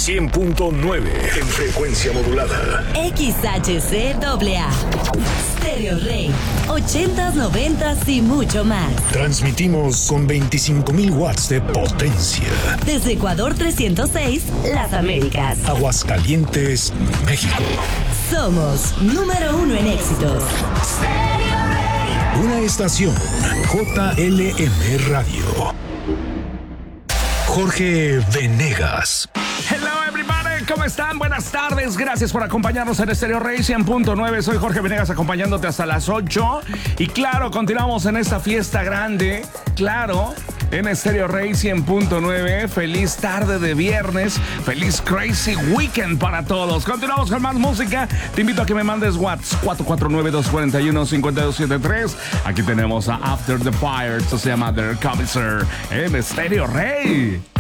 100.9 en frecuencia modulada. XHCAA. Stereo Rey. 80s, 90s y mucho más. Transmitimos con 25,000 watts de potencia. Desde Ecuador 306, Las Américas. Aguascalientes, México. Somos número 1 en éxitos. Una estación JLM Radio. Jorge Venegas. Hello everybody, ¿cómo están? Buenas tardes, gracias por acompañarnos en Stereo Rey 100.9. Soy Jorge Venegas acompañándote hasta las 8. Y claro, continuamos en esta fiesta grande, claro, en Stereo Rey 100.9. Feliz tarde de viernes, feliz crazy weekend para todos. Continuamos con más música. Te invito a que me mandes WhatsApp 449-241-5273. Aquí tenemos a After the Fire, esto se llama The Commissar en Stereo Rey.